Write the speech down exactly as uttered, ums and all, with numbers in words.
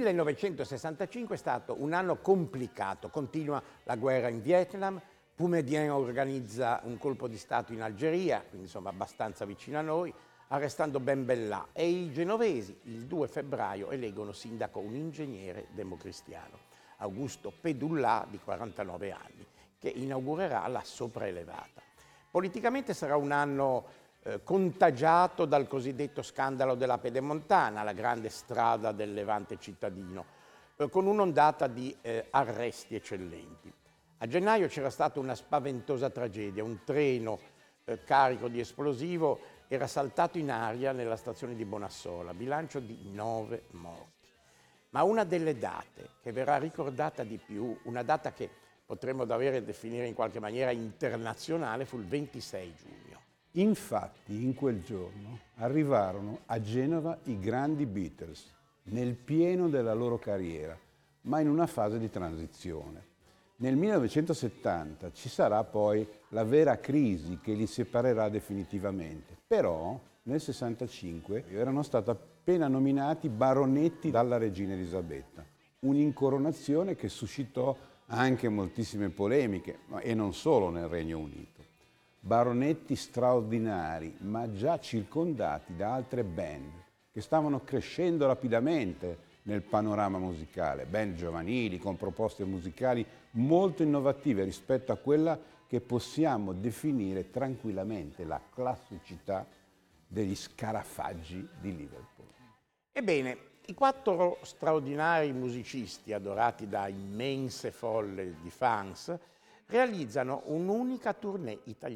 millenovecentosessantacinque è stato un anno complicato, continua la guerra in Vietnam, Boumediene organizza un colpo di Stato in Algeria, quindi insomma abbastanza vicino a noi, arrestando Ben Bella, e i genovesi il due febbraio eleggono sindaco un ingegnere democristiano, Augusto Pedullà, di quarantanove anni, che inaugurerà la sopraelevata. Politicamente sarà un anno eh, contagiato dal cosiddetto scandalo della Pedemontana, la grande strada del Levante cittadino, eh, con un'ondata di eh, arresti eccellenti. A gennaio c'era stata una spaventosa tragedia, un treno eh, carico di esplosivo era saltato in aria nella stazione di Bonassola, bilancio di nove morti. Ma una delle date che verrà ricordata di più, una data che potremmo davvero definire in qualche maniera internazionale, fu il ventisei giugno. Infatti in quel giorno arrivarono a Genova i grandi Beatles, nel pieno della loro carriera, ma in una fase di transizione. Nel millenovecentosettanta ci sarà poi la vera crisi che li separerà definitivamente, però nel sessantacinque erano stati appena nominati baronetti dalla regina Elisabetta, un'incoronazione che suscitò anche moltissime polemiche, e non solo nel Regno Unito. Baronetti straordinari, ma già circondati da altre band che stavano crescendo rapidamente nel panorama musicale, band giovanili con proposte musicali molto innovative rispetto a quella che possiamo definire tranquillamente la classicità degli Scarafaggi di Liverpool. Ebbene, i quattro straordinari musicisti, adorati da immense folle di fans, realizzano un'unica tournée italiana.